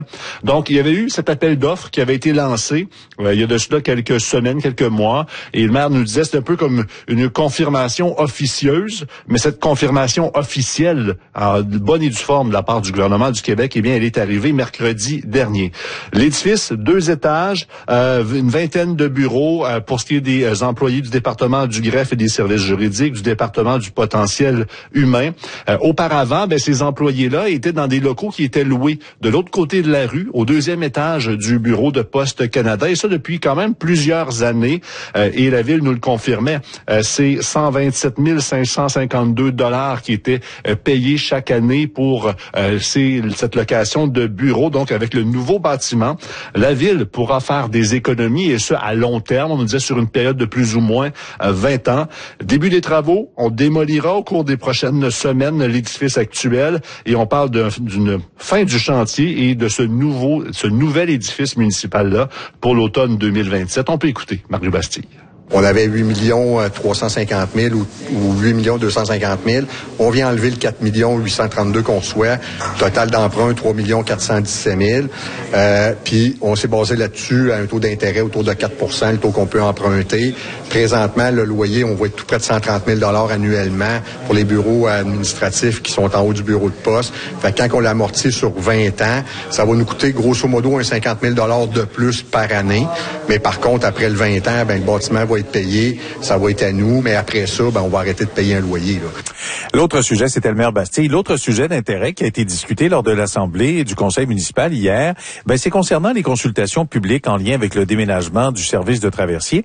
Donc, il y avait eu cet appel d'offres qui avait été lancé il y a de cela quelques semaines, quelques mois, et le maire nous disait c'est un peu comme une confirmation officieuse, mais cette confirmation officielle, en bonne et due forme de la part du gouvernement du Québec, eh bien, elle est arrivée mercredi dernier. L'édifice, 2 étages, une vingtaine de bureaux pour ce qui est des employés du département du greffe et des services juridiques, du département du potentiel humain. Auparavant, ces employés-là étaient dans des locaux qui étaient loués de l'autre côté de la rue, au 2e étage du bureau de Poste Canada, et ça depuis quand même plusieurs années, et la Ville nous le confirmait. C'est 127 552 $ qui étaient payés chaque année pour cette location de bureau. Donc, avec le nouveau bâtiment, la Ville pourra faire des économies, et ça à long terme, on nous disait sur une période de plus ou moins 20 ans. Début des travaux, on démolira au cours des prochaines semaines l'édifice actuel, et on parle d'une fin du chantier et de ce nouvel édifice municipal-là pour l'automne 2027. On peut écouter Mario Bastille. On avait 8 350 000 ou 8 250 000. On vient enlever le 4 832 qu'on reçoit. Total d'emprunt, 3 417 000. Puis on s'est basé là-dessus à un taux d'intérêt autour de 4 % le taux qu'on peut emprunter. Présentement, le loyer, on va être tout près de 130 000 $ annuellement pour les bureaux administratifs qui sont en haut du bureau de poste. Fait que quand on l'amortit sur 20 ans, ça va nous coûter grosso modo un 50 000 $ de plus par année. Mais par contre, après le 20 ans, le bâtiment va être payé, ça va être à nous, mais après ça, on va arrêter de payer un loyer. Là. L'autre sujet, c'était le maire Bastille. L'autre sujet d'intérêt qui a été discuté lors de l'Assemblée et du Conseil municipal hier, c'est concernant les consultations publiques en lien avec le déménagement du service de traversier.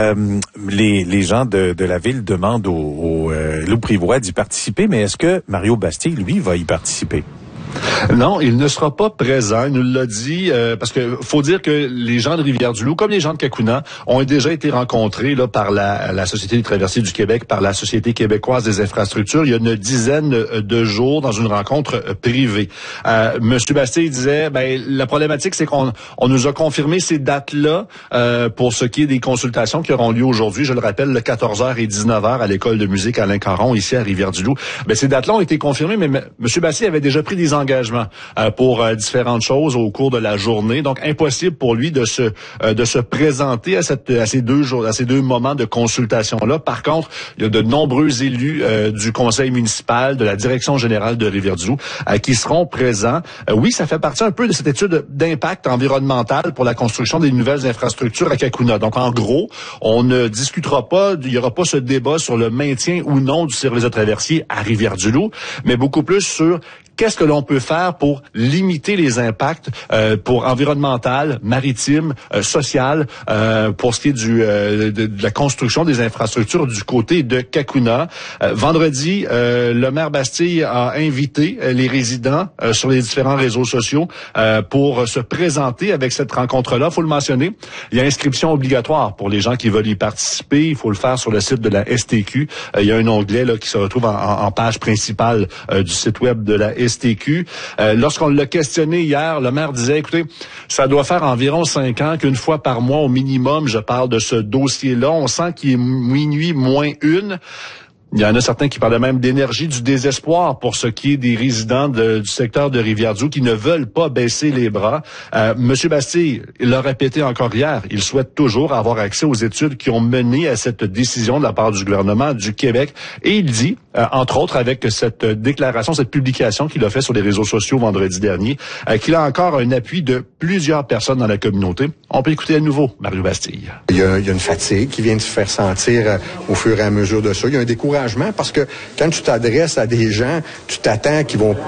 Les gens de la Ville demandent au Loup-Privois d'y participer, mais est-ce que Mario Bastille, lui, va y participer? Non, il ne sera pas présent. Il nous l'a dit parce que faut dire que les gens de Rivière-du-Loup, comme les gens de Cacouna, ont déjà été rencontrés là par la Société des traversiers du Québec, par la Société québécoise des infrastructures. Il y a une dizaine de jours dans une rencontre privée. Monsieur Bastille disait, la problématique, c'est qu'on nous a confirmé ces dates-là pour ce qui est des consultations qui auront lieu aujourd'hui. Je le rappelle, le 14h et 19h à l'école de musique Alain Caron, ici à Rivière-du-Loup. Ces dates-là ont été confirmées, mais Monsieur Bastille avait déjà pris des engagements pour différentes choses au cours de la journée. Donc, impossible pour lui de se présenter à ces deux moments de consultation-là. Par contre, il y a de nombreux élus du conseil municipal, de la direction générale de Rivière-du-Loup qui seront présents. Oui, ça fait partie un peu de cette étude d'impact environnemental pour la construction des nouvelles infrastructures à Cacouna. Donc, en gros, on ne discutera pas, il n'y aura pas ce débat sur le maintien ou non du service de traversier à Rivière-du-Loup, mais beaucoup plus sur qu'est-ce que l'on peut faire pour limiter les impacts pour environnemental, maritime, social, pour ce qui est de la construction des infrastructures du côté de Cacouna. Vendredi, le maire Bastille a invité les résidents sur les différents réseaux sociaux pour se présenter avec cette rencontre-là. Il faut le mentionner, il y a inscription obligatoire pour les gens qui veulent y participer. Il faut le faire sur le site de la STQ. Il y a un onglet là qui se retrouve en page principale du site web de la STQ. Lorsqu'on l'a questionné hier, le maire disait, écoutez, ça doit faire environ 5 ans qu'une fois par mois au minimum, je parle de ce dossier-là. On sent qu'il est minuit moins 1. Il y en a certains qui parlaient même d'énergie du désespoir pour ce qui est des résidents du secteur de Rivière-du-Loup qui ne veulent pas baisser les bras. Monsieur Bastille, il l'a répété encore hier, il souhaite toujours avoir accès aux études qui ont mené à cette décision de la part du gouvernement du Québec. Et il dit, entre autres avec cette déclaration, cette publication qu'il a fait sur les réseaux sociaux vendredi dernier, qu'il a encore un appui de plusieurs personnes dans la communauté. On peut écouter à nouveau Mario Bastille. Il y a une fatigue qui vient de se faire sentir au fur et à mesure de ça. Il y a un découragement parce que quand tu t'adresses à des gens, tu t'attends qu'ils vont,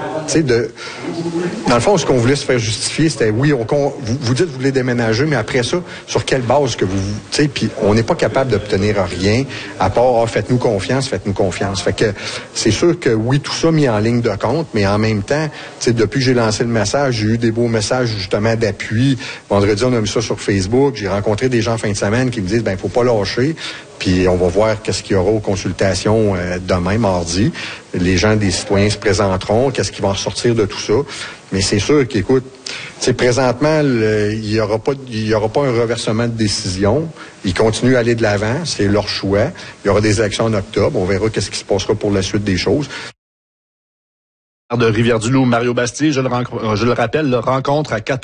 dans le fond, ce qu'on voulait se faire justifier, c'était oui, vous dites que vous voulez déménager, mais après ça, sur quelle base que puis on n'est pas capable d'obtenir rien à part faites-nous confiance. Fait que c'est sûr que oui, tout ça mis en ligne de compte, mais en même temps, depuis que j'ai lancé le message, j'ai eu des beaux messages justement d'appui. Vendredi, on a mis ça sur Facebook. J'ai rencontré des gens en fin de semaine qui me disent faut pas lâcher. Puis on va voir qu'est-ce qu'il y aura aux consultations demain, mardi. Les gens, des citoyens se présenteront, qu'est-ce qui va en ressortir de tout ça. Mais c'est sûr qu'écoute, présentement, il y aura pas un reversement de décision. Ils continuent à aller de l'avant, c'est leur choix. Il y aura des élections en octobre. On verra qu'est-ce qui se passera pour la suite des choses. De Rivière-du-Loup, Mario Bastille, je le rappelle, rencontre à 14h.